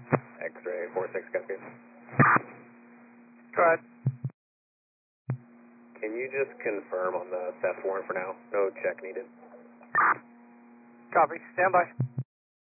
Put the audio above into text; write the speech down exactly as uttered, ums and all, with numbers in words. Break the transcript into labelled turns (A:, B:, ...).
A: X-ray four six Cascade.
B: Go ahead.
A: Can you just confirm on the theft warrant for now? No check needed.
B: Copy. Stand by.